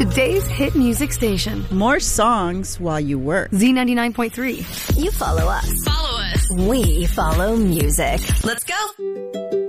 today's hit music station. More songs while you work. Z99.3. You follow us. Follow us. We follow music. Let's go.